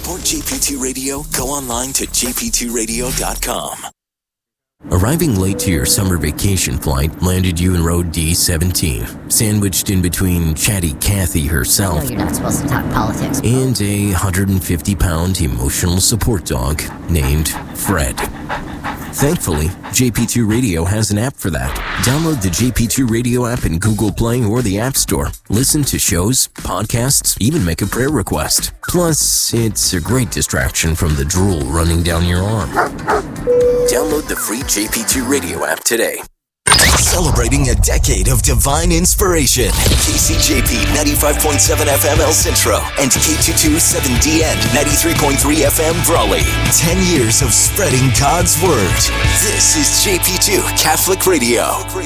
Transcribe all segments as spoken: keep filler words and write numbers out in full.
support J P two Radio, go online to j p two radio dot com. Arriving late to your summer vacation flight landed you in row D seventeen, sandwiched in between chatty Kathy herself No, you're not supposed to talk politics. and a one hundred fifty pound emotional support dog named Fred. Thankfully, J P two Radio has an app for that. Download the J P two Radio app in Google Play or the App Store. Listen to shows, podcasts, even make a prayer request. Plus, it's a great distraction from the drool running down your arm. Download the free J P two Radio app today. Celebrating a decade of divine inspiration. K C J P ninety-five point seven F M El Centro and K two twenty-seven D N ninety-three point three F M Brawley. Ten years of spreading God's Word. This is J P two Catholic Radio.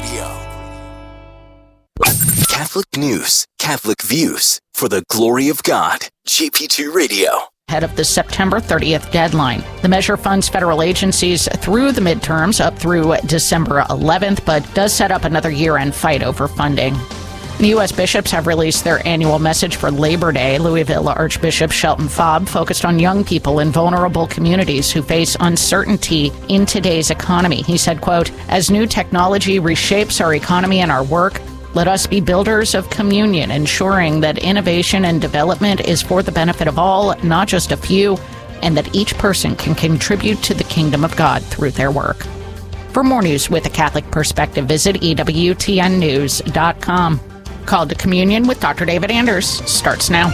Catholic news, Catholic views, for the glory of God. J P two Radio. Ahead of the September thirtieth deadline. The measure funds federal agencies through the midterms up through December eleventh, but does set up another year-end fight over funding. The U S bishops have released their annual message for Labor Day. Louisville Archbishop Shelton Faub focused on young people in vulnerable communities who face uncertainty in today's economy. He said, quote, "As new technology reshapes our economy and our work, let us be builders of communion, ensuring that innovation and development is for the benefit of all, not just a few, and that each person can contribute to the kingdom of God through their work." For more news with a Catholic perspective, visit E W T N news dot com. Call to Communion with Doctor David Anders starts now.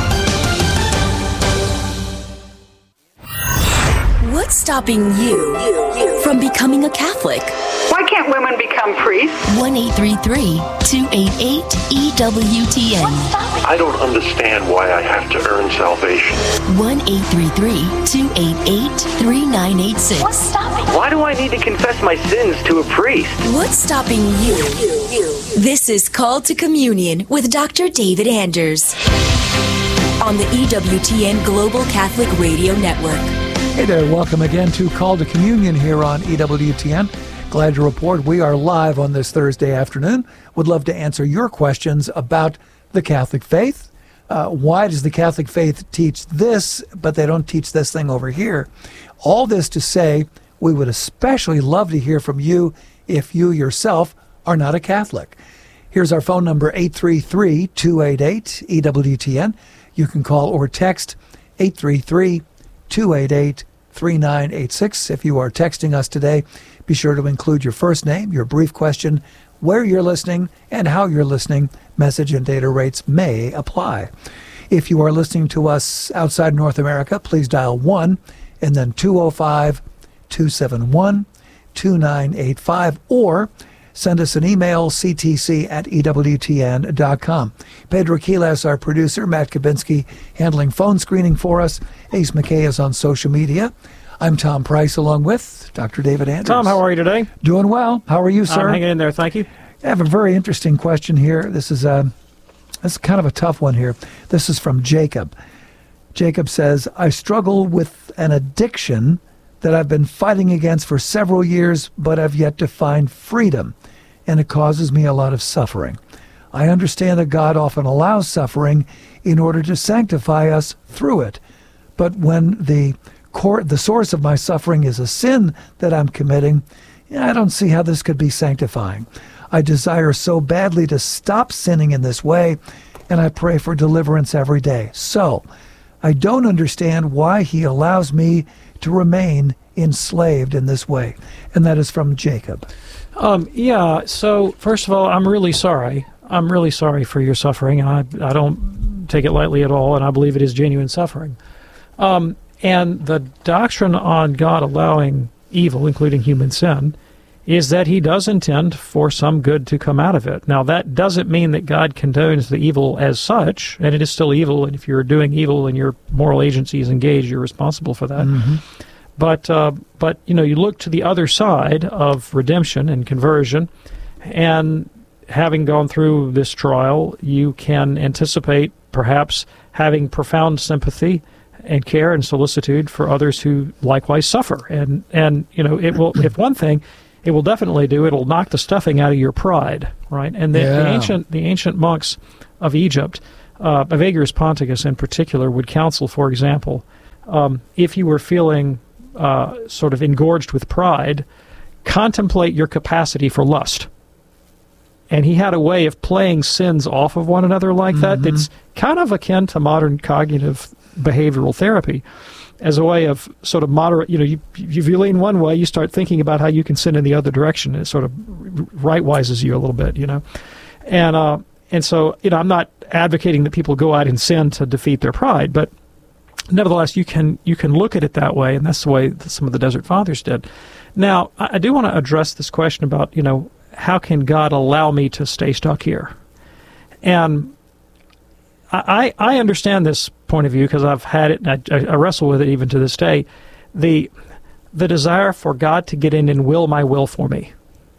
What's stopping you from becoming a Catholic? Why can't women become priests? one eight three three, two eight eight, E W T N. I don't understand why I have to earn salvation. one eight three three, two eight eight, three nine eight six. What's stopping? Why do I need to confess my sins to a priest? What's stopping you? This is Call to Communion with Doctor David Anders on the E W T N Global Catholic Radio Network. Hey there, welcome again to Call to Communion here on E W T N. Glad to report we are live on this Thursday afternoon. Would love to answer your questions about the Catholic faith. Uh, why does the Catholic faith teach this, but they don't teach this thing over here? All this to say, we would especially love to hear from you if you yourself are not a Catholic. Here's our phone number, eight three three, two eight eight, E W T N. You can call or text eight three three, two eight eight, three nine eight six. If you are texting us today, be sure to include your first name, your brief question, where you're listening, and how you're listening. Message and data rates may apply. If you are listening to us outside North America, please dial one and then two oh five, two seven one, two nine eight five, or send us an email, c t c at e w t n dot com. Pedro Quiles, our producer, Matt Kabinski, handling phone screening for us. Ace McKay is on social media. I'm Tom Price, along with Doctor David Anders. Tom, how are you today? Doing well. How are you, sir? I'm hanging in there, thank you. I have a very interesting question here. This is a, this is kind of a tough one here. This is from Jacob. Jacob says, I struggle with an addiction that I've been fighting against for several years, but I've yet to find freedom, and it causes me a lot of suffering. I understand that God often allows suffering in order to sanctify us through it, but when the core, the source of my suffering is a sin that I'm committing, I don't see how this could be sanctifying. I desire so badly to stop sinning in this way, and I pray for deliverance every day. So, I don't understand why he allows me to remain enslaved in this way. And that is from Jacob. Um, yeah, so first of all, I'm really sorry. I'm really sorry for your suffering, and I, I don't take it lightly at all, and I believe it is genuine suffering. Um, and the doctrine on God allowing evil, including human sin, is that he does intend for some good to come out of it. Now, that doesn't mean that God condones the evil as such, and it is still evil, and if you're doing evil and your moral agency is engaged, you're responsible for that. Mm-hmm. But, uh, but you know, you look to the other side of redemption and conversion, and having gone through this trial, you can anticipate perhaps having profound sympathy and care and solicitude for others who likewise suffer. And, and you know, it will, if one thing, it will definitely do, it'll knock the stuffing out of your pride, right? And the, yeah. the ancient the ancient monks of Egypt, uh, Evagrius Ponticus in particular, would counsel, for example, um, if you were feeling uh, sort of engorged with pride, contemplate your capacity for lust. And he had a way of playing sins off of one another like that mm-hmm. that's kind of akin to modern cognitive behavioral therapy, as a way of sort of moderate, you know, you, if you lean one way, you start thinking about how you can sin in the other direction, and it sort of right-wises you a little bit, you know. And uh, and so, you know, I'm not advocating that people go out and sin to defeat their pride, but nevertheless, you can you can look at it that way, and that's the way that some of the Desert Fathers did. Now, I, I do want to address this question about, you know, how can God allow me to stay stuck here? And I, I understand this point of view because I've had it, and I, I wrestle with it even to this day. The the desire for God to get in and will my will for me.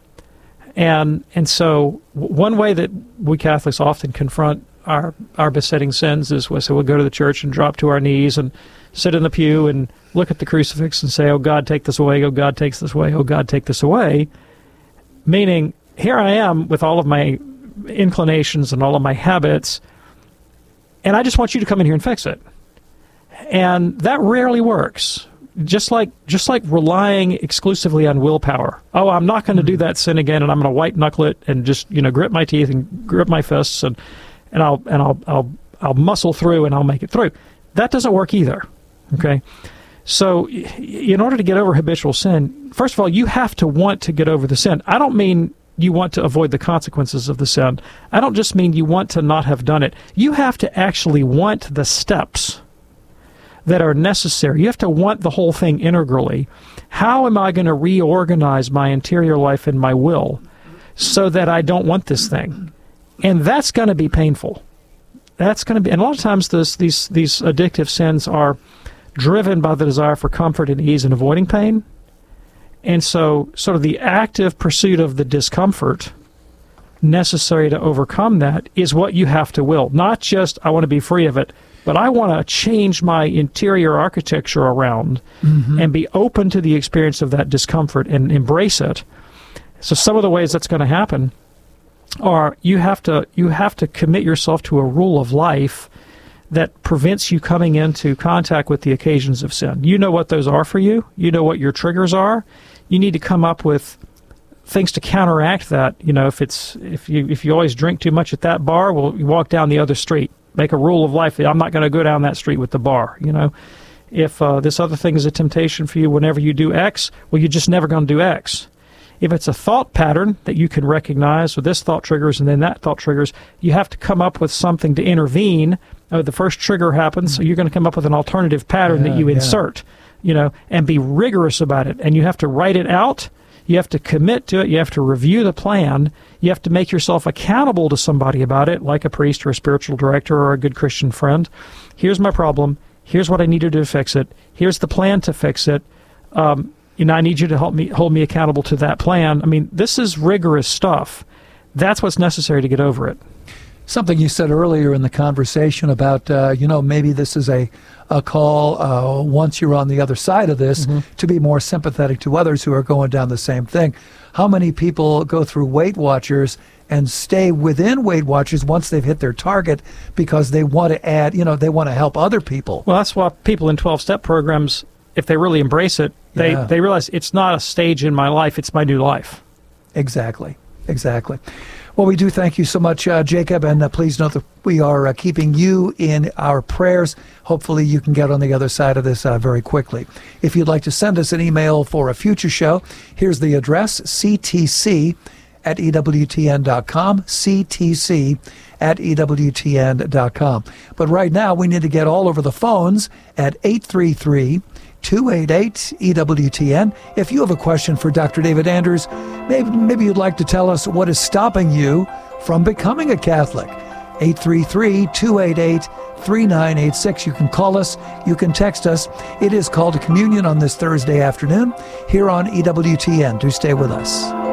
And and so one way that we Catholics often confront our, our besetting sins is we say we'll go to the church and drop to our knees and sit in the pew and look at the crucifix and say, oh, God, take this away, oh, God, take this away, oh, God, take this away. Meaning, here I am with all of my inclinations and all of my habits, and I just want you to come in here and fix it. And that rarely works. Just like just like relying exclusively on willpower. Oh, I'm not going to do that sin again, and I'm going to white knuckle it and just, you know, grit my teeth and grip my fists, and and I'll and I'll I'll I'll muscle through and I'll make it through. That doesn't work either. Okay, so in order to get over habitual sin, first of all, you have to want to get over the sin. I don't mean you want to avoid the consequences of the sin. I don't just mean you want to not have done it. You have to actually want the steps that are necessary. You have to want the whole thing integrally. How am I going to reorganize my interior life and my will so that I don't want this thing? And that's going to be painful. That's going to be, and a lot of times this, these these addictive sins are driven by the desire for comfort and ease and avoiding pain. And so sort of the active pursuit of the discomfort necessary to overcome that is what you have to will. Not just, I want to be free of it, but I want to change my interior architecture around mm-hmm. and be open to the experience of that discomfort and embrace it. So some of the ways that's going to happen are you have to you have to commit yourself to a rule of life that prevents you coming into contact with the occasions of sin. You know what those are for you. You know what your triggers are. You need to come up with things to counteract that. You know, if it's if you if you always drink too much at that bar, well, you walk down the other street. Make a rule of life. I'm not going to go down that street with the bar. You know, if uh, this other thing is a temptation for you, whenever you do X, well, you're just never going to do X. If it's a thought pattern that you can recognize, so this thought triggers and then that thought triggers, you have to come up with something to intervene. Oh, the first trigger happens, so you're going to come up with an alternative pattern yeah, that you yeah. insert, you know, and be rigorous about it. And you have to write it out. You have to commit to it. You have to review the plan. You have to make yourself accountable to somebody about it, like a priest or a spiritual director or a good Christian friend. Here's my problem. Here's what I need to do to fix it. Here's the plan to fix it. Um, you know, I need you to help me hold me accountable to that plan. I mean, this is rigorous stuff. That's what's necessary to get over it. Something you said earlier in the conversation about, uh, you know, maybe this is a, a call, uh, once you're on the other side of this, mm-hmm. to be more sympathetic to others who are going down the same thing. How many people go through Weight Watchers and stay within Weight Watchers once they've hit their target because they want to add, you know, they want to help other people? Well, that's why people in twelve-step programs, if they really embrace it, they, yeah. they realize it's not a stage in my life, it's my new life. Exactly, exactly. Well, we do thank you so much, uh, Jacob, and uh, please note that we are uh, keeping you in our prayers. Hopefully you can get on the other side of this uh, very quickly. If you'd like to send us an email for a future show, here's the address, c t c at e w t n dot com, c t c at e w t n dot com. But right now, we need to get all over the phones at eight three three, two eight eight, E W T N. If you have a question for Doctor David Anders, maybe, maybe you'd like to tell us what is stopping you from becoming a Catholic. eight three three, two eight eight, three nine eight six. You can call us. You can text us. It is Call to Communion on this Thursday afternoon here on E W T N. Do stay with us.